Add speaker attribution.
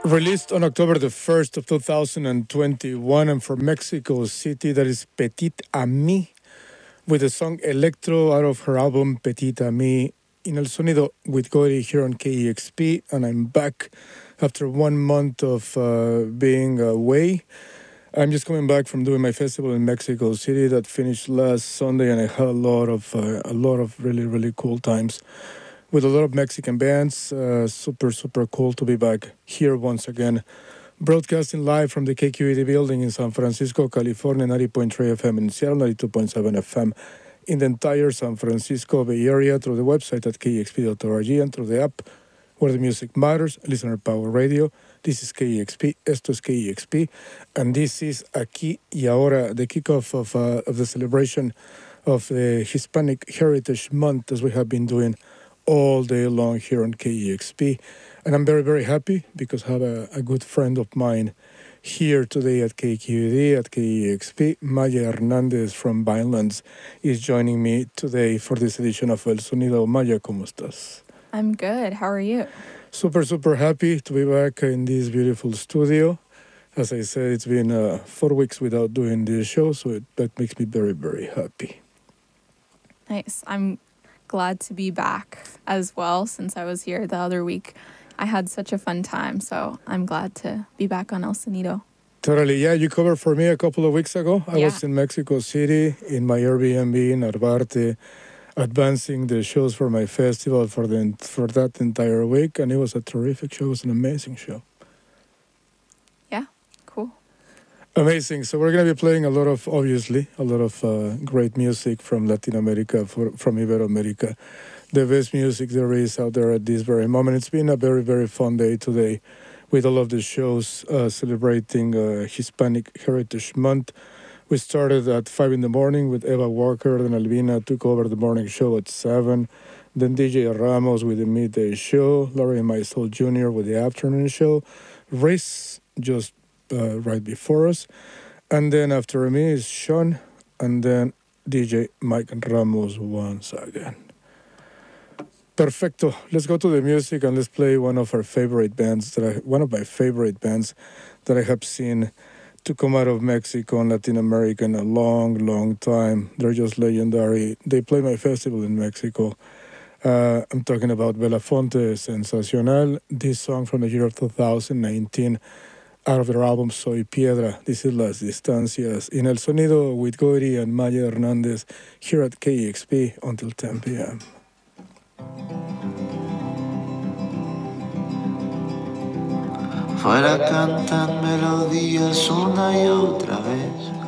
Speaker 1: Released on October the 1st of 2021 and from Mexico City, that is Petite Amie, with the song Electro out of her album Petite Amie in El Sonido with Gory here on KEXP. And I'm back after 1 month of being away. I'm just coming back from doing my festival in Mexico City that finished last Sunday, and I had a lot of really, really cool times with a lot of Mexican bands. Super cool to be back here once again. Broadcasting live from the KQED building in San Francisco, California, 90.3 FM in Seattle, 92.7 FM in the entire San Francisco Bay Area, through the website at kexp.org and through the app where the music matters, Listener Power Radio. This is KEXP, esto es KEXP, and this is Aquí y Ahora, the kickoff of the celebration of the Hispanic Heritage Month, as we have been doing all day long here on KEXP. And I'm very, very happy because I have a good friend of mine here today at KQED, at KEXP. Maya Hernandez from Vinelands is joining me today for this edition of El Sonido. Maya, ¿cómo estás?
Speaker 2: I'm good. How are you?
Speaker 1: Super happy to be back in this beautiful studio. As I said, it's been 4 weeks without doing this show, so that makes me very, very happy.
Speaker 2: Nice. I'm glad to be back as well. Since I was here the other week, I had such a fun time, so I'm glad to be back on El Sonido.
Speaker 1: Totally. Yeah, you covered for me a couple of weeks ago. I was in Mexico City in my Airbnb in Arbarte, advancing the shows for my festival for that entire week, and it was a terrific show. It was an amazing show.
Speaker 2: Yeah, cool.
Speaker 1: Amazing. So we're going to be playing a lot of great music from Latin America, from Iberoamerica, the best music there is out there at this very moment. It's been a very, very fun day today with all of the shows celebrating Hispanic Heritage Month. We started at 5 in the morning with Eva Walker, then Albina took over the morning show at 7, then DJ Ramos with the midday show, Laurie Maisel Jr. with the afternoon show, Riz just right before us, and then after me is Sean, and then DJ Mike Ramos once again. Perfecto. Let's go to the music and let's play one of my favorite bands that I have seen to come out of Mexico and Latin America in a long time. They're just legendary. They play my festival in Mexico. I'm talking about Belafonte Sensacional, this song from the year of 2019, out of their album Soy Piedra. This is Las Distancias in El Sonido with Goiri and Maya Hernandez here at KEXP until 10 p.m.
Speaker 3: Fuera cantan melodías una y otra vez,